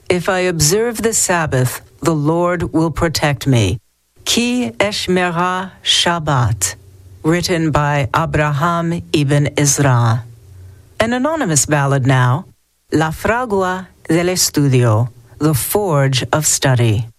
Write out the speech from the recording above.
If I observe the Sabbath, the Lord will protect me. Ki Eshmera Shabbat, written by Abraham ibn Ezra. An anonymous ballad now, La Fragua del Estudio, the Forge of Study.